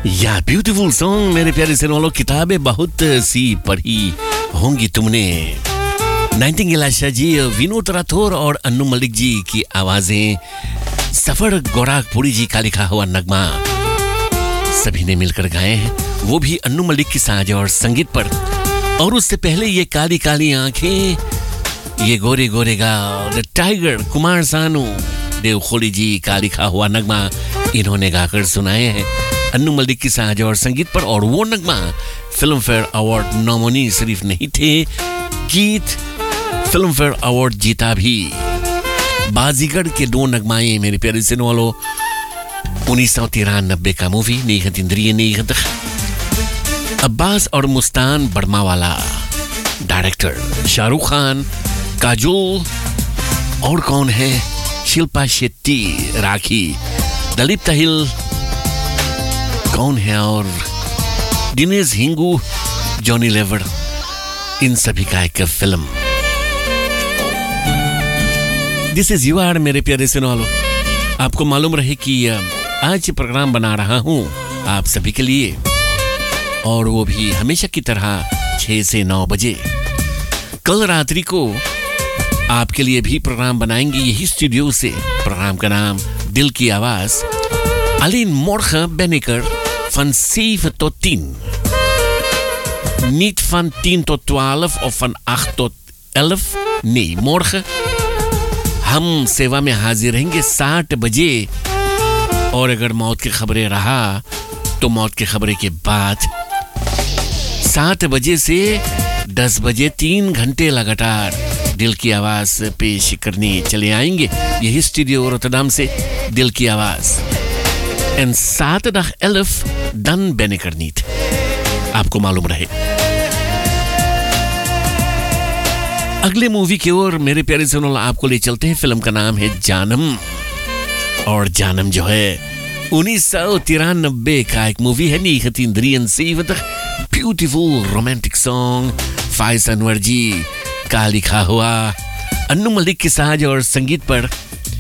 या beautiful song मेरे प्यारे सुनने वालों, किताबें बहुत सी पढ़ी होंगी तुमने। नाइटिंगेल आशा जी, विनोद राठौर और अन्नू मलिक जी की आवाजें, सफर गोरखपुरी जी का लिखा हुआ नगमा सभी ने मिलकर गाए हैं, वो भी अन्नू मलिक की साज और संगीत पर। और उससे पहले ये काली काली आंखें, ये गोरे गोरे गाल, द टाइगर कुमार सानू, देव खोली जी का लिखा हुआ नगमा इन्होंने गाकर सुनाए हैं अन्नू मलिक की साज और संगीत पर। और वो नगमा फिल्म फेयर अवार्ड नॉमिनी सिर्फ नहीं थे, गीत फिल्म फेयर अवार्ड जीता भी। बाजीगर के दो नगमाएं मेरे प्यारे सुनने वालों, 1993 का मूवी नीहत इंद्रिय नीहत, अब्बास और मुस्तान बर्मावाला, डायरेक्टर शाहरुख खान, काजोल और कौन है, शिल्पा शेट्टी, राखी, दलीप ताहिल कौन है, और दिनेश हिंगू, जॉनी लेवर, इन सभी का एक film. This is you are मेरे प्यारे सुनने वालों, आपको मालूम रहे कि आज प्रोग्राम बना रहा हूं आप सभी के लिए, और वो भी हमेशा की तरह 6 से 9 बजे। कल रात्रि को आपके लिए भी प्रोग्राम बनाएंगे यही स्टूडियो से। प्रोग्राम का नाम दिल की आवाज। Alleen morgen ben ik er van 7 tot 10. Niet van 10 tot 12 of van 8 tot 11. Nee, morgen हम सेवा में हाजिर रहेंगे 7 बजे। और अगर मौत की खबरें रहा तो मौत की खबरें के बाद 7 बजे से 10 बजे 3 घंटे लगातार दिल की आवाज पेश करने चले आएंगे यही स्टूडियो रोटरडम से। दिल की आवाज en zaterdag 11 dan ben ik er niet, आपको मालूम रहे। अगले मूवी की ओर मेरे प्यारे सुनो, आपको ले चलते हैं। फिल्म का नाम है जानम, और जानम जो है 1993 का एक मूवी है। 1973 ब्यूटीफुल रोमांटिक सॉन्ग फाइज अनवर जी का लिखा हुआ, अन्नू मलिक की साज और संगीत पर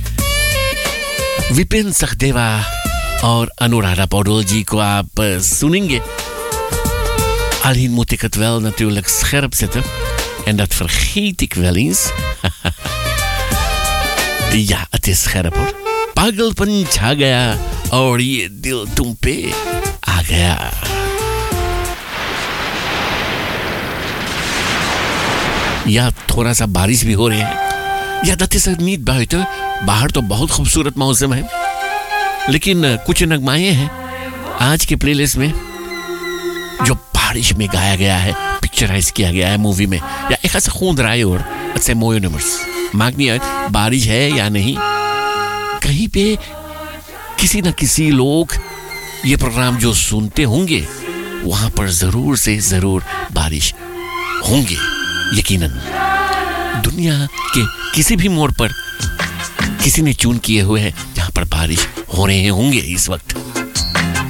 विपिन सखदेवा और अनुराधा पौडोल जी को आप सुनेंगे। Alleen moet ik het wel natuurlijk scherp zetten. En dat vergeet ik wel eens. Ja, het is scherp hoor. पागलपन छा गया और ये दिल तुम पे आ गया। या थोड़ा सा बारिश भी हो रही है। या dat is het niet buiten. बाहर तो बहुत खूबसूरत मौसम है, लेकिन कुछ नगमाएं हैं आज के प्लेलिस्ट में जो बारिश में गाया गया है, पिक्चराइज किया गया है मूवी में। Ja, ik ga ze gewoon draaien hoor. Het zijn mooie nummers. Maakt niet uit, बारिश है या नहीं, कहीं पे किसी न किसी लोग ये प्रोग्राम जो सुनते होंगे वहां पर जरूर से जरूर बारिश होंगे, यकीनन। दुनिया के किसी भी मोड़ पर किसी ने चून किए हुए हैं जहां पर बारिश हो रहे होंगे इस वक्त।